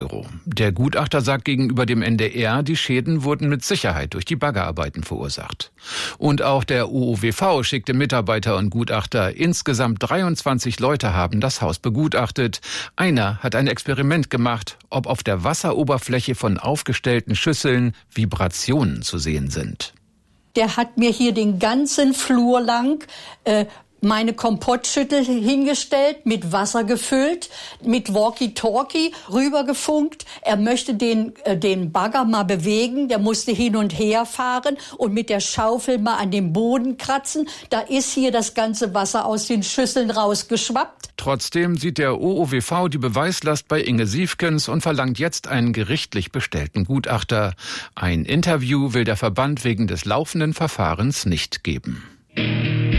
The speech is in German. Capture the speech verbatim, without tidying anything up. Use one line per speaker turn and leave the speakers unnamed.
Euro. Der Gutachter sagt gegenüber dem N D R, die Schäden wurden mit Sicherheit durch die Baggerarbeiten verursacht. Und auch der O O W V schickte Mitarbeiter und Gutachter. Insgesamt dreiundzwanzig Leute haben das Haus begutachtet. Einer hat ein Experiment gemacht, ob auf der Wasseroberfläche von aufgestellten Schüsseln Vibrationen zu sehen sind.
Der hat mir hier den ganzen Flur lang äh, meine Kompottschüttel hingestellt, mit Wasser gefüllt, mit Walkie-Talkie rübergefunkt. Er möchte den, äh, den Bagger mal bewegen, der musste hin und her fahren und mit der Schaufel mal an dem Boden kratzen. Da ist hier das ganze Wasser aus den Schüsseln rausgeschwappt.
Trotzdem sieht der O O W V die Beweislast bei Inge Siefkens und verlangt jetzt einen gerichtlich bestellten Gutachter. Ein Interview will der Verband wegen des laufenden Verfahrens nicht geben.